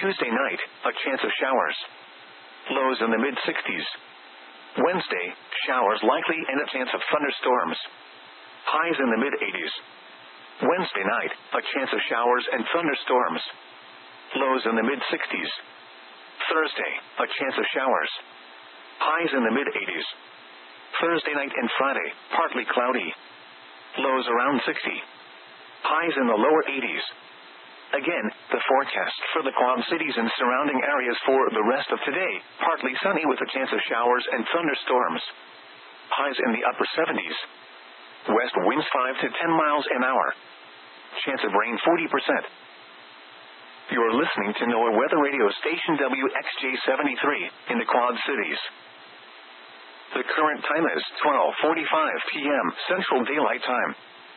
Tuesday night, a chance of showers. Lows in the mid-60s. Wednesday, showers likely and a chance of thunderstorms. Highs in the mid-80s. Wednesday night, a chance of showers and thunderstorms. Lows in the mid-60s. Thursday, a chance of showers. Highs in the mid-80s. Thursday night and Friday, partly cloudy. Lows around 60. Highs in the lower 80s. Again, the forecast for the Quad Cities and surrounding areas for the rest of today, partly sunny with a chance of showers and thunderstorms. Highs in the upper 70s. West winds 5 to 10 miles an hour. Chance of rain 40%. You're listening to NOAA Weather Radio Station WXJ73 in the Quad Cities. The current time is 12:45 p.m. Central Daylight Time.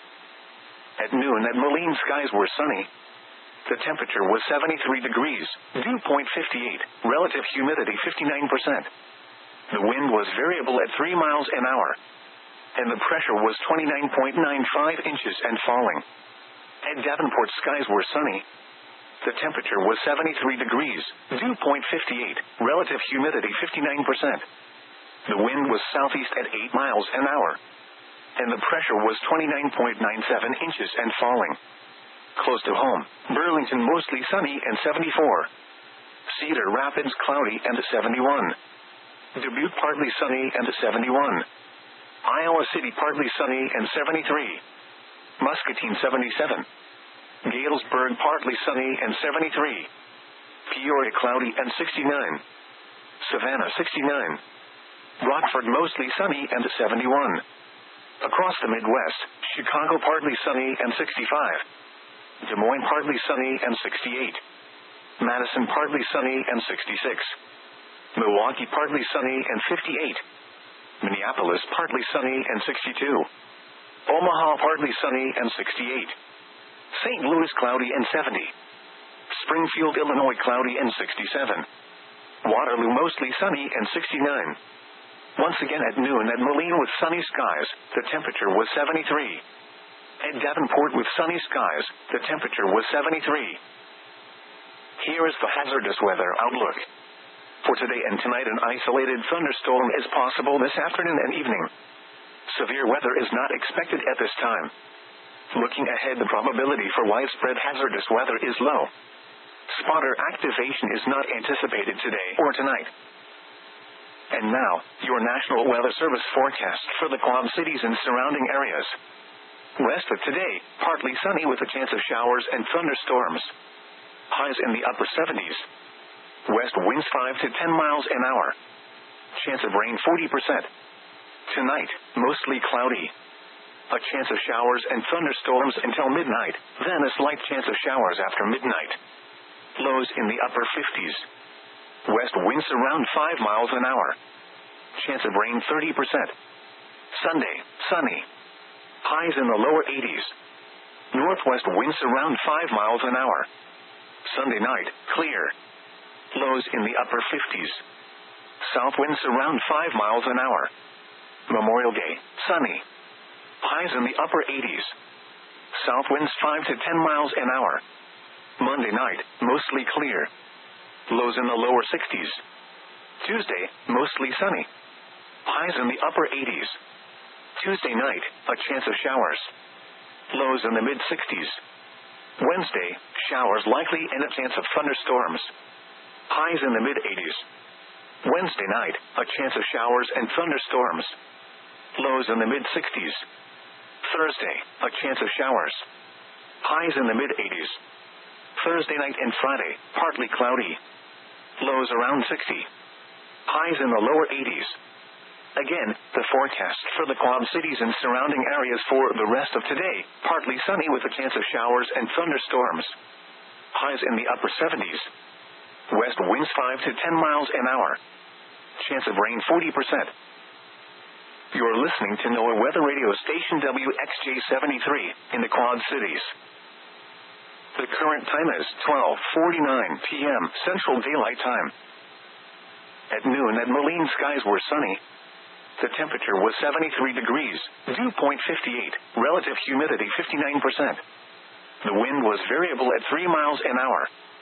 At noon at Moline, skies were sunny. The temperature was 73 degrees, dew point 58, relative humidity 59%. The wind was variable at 3 miles an hour, and the pressure was 29.95 inches and falling. At Davenport, skies were sunny. The temperature was 73 degrees, dew point 58, relative humidity 59%. The wind was southeast at 8 miles an hour, and the pressure was 29.97 inches and falling. Close to home, Burlington mostly sunny and 74. Cedar Rapids cloudy and 71. Dubuque partly sunny and 71. Iowa City partly sunny and 73. Muscatine 77. Galesburg partly sunny and 73. Peoria cloudy and 69. Savannah 69. Rockford mostly sunny and 71. Across the Midwest, Chicago partly sunny and 65. Des Moines partly sunny and 68. Madison partly sunny and 66. Milwaukee partly sunny and 58. Minneapolis partly sunny and 62. Omaha partly sunny and 68. St. Louis cloudy and 70. Springfield, Illinois cloudy and 67. Waterloo mostly sunny and 69. Once again at noon at Moline with sunny skies, the temperature was 73. At Davenport with sunny skies, the temperature was 73. Here is the hazardous weather outlook. For today and tonight, an isolated thunderstorm is possible this afternoon and evening. Severe weather is not expected at this time. Looking ahead, the probability for widespread hazardous weather is low. Spotter activation is not anticipated today or tonight. And now, your National Weather Service forecast for the Quad Cities and surrounding areas. Rest of today, partly sunny with a chance of showers and thunderstorms. Highs in the upper 70s. West winds 5 to 10 miles an hour. Chance of rain 40%. Tonight, mostly cloudy. A chance of showers and thunderstorms until midnight, then a slight chance of showers after midnight. Lows in the upper 50s. West winds around 5 miles an hour. Chance of rain 30%. Sunday, sunny. Highs in the lower 80s. Northwest winds around 5 miles an hour. Sunday night, clear. Lows in the upper 50s. South winds around 5 miles an hour. Memorial Day, sunny. Highs in the upper 80s. South winds 5 to 10 miles an hour. Monday night, mostly clear. Lows in the lower 60s. Tuesday, mostly sunny. Highs in the upper 80s. Tuesday night, a chance of showers. Lows in the mid-60s. Wednesday, showers likely and a chance of thunderstorms. Highs in the mid-80s. Wednesday night, a chance of showers and thunderstorms. Lows in the mid-60s. Thursday, a chance of showers. Highs in the mid-80s. Thursday night and Friday, partly cloudy. Lows around 60. Highs in the lower 80s. Again, the forecast for the Quad Cities and surrounding areas for the rest of today, partly sunny with a chance of showers and thunderstorms. Highs in the upper 70s. West winds 5 to 10 miles an hour. Chance of rain 40%. You're listening to NOAA Weather Radio Station WXJ73 in the Quad Cities. The current time is 12:49 p.m. Central Daylight Time. At noon at Moline, skies were sunny. The temperature was 73 degrees, dew point 58, relative humidity 59%. The wind was variable at 3 miles an hour,